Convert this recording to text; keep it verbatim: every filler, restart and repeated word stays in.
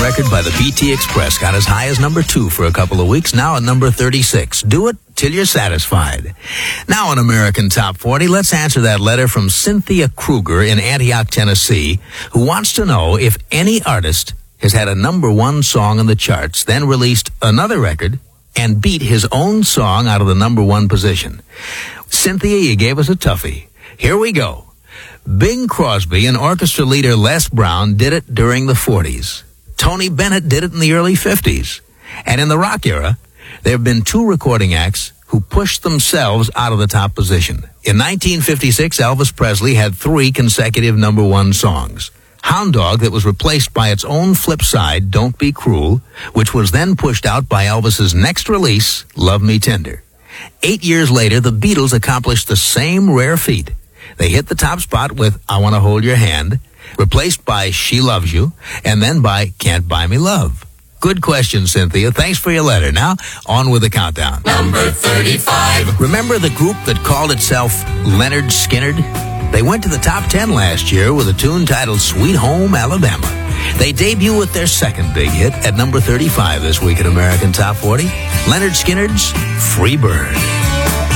record by the B T Express got as high as number two for a couple of weeks, now at number thirty-six. Do it till you're satisfied. Now on American Top forty, let's answer that letter from Cynthia Kruger in Antioch, Tennessee, who wants to know if any artist has had a number one song in the charts, then released another record, and beat his own song out of the number one position. Cynthia, you gave us a toughie. Here we go. Bing Crosby and orchestra leader Les Brown did it during the forties. Tony Bennett did it in the early fifties. And in the rock era, there have been two recording acts who pushed themselves out of the top position. In nineteen fifty-six, Elvis Presley had three consecutive number one songs. Hound Dog, that was replaced by its own flip side, Don't Be Cruel, which was then pushed out by Elvis's next release, Love Me Tender. Eight years later, the Beatles accomplished the same rare feat. They hit the top spot with I Want to Hold Your Hand, replaced by She Loves You, and then by Can't Buy Me Love. Good question, Cynthia. Thanks for your letter. Now, on with the countdown. Number thirty-five. Remember the group that called itself Leonard Skinner? They went to the top ten last year with a tune titled Sweet Home Alabama. They debut with their second big hit at number thirty-five this week at American Top forty. Leonard Skinner's Free Bird.